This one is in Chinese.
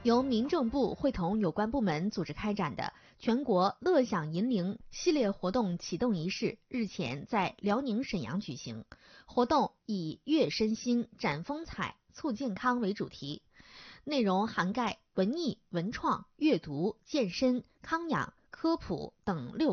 由民政部会同有关部门组织开展的全国乐享银龄系列活动启动仪式日前在辽宁沈阳举行。活动以悦身心、展风采、促健康为主题，内容涵盖文艺、文创、阅读、健身、康养、科普等6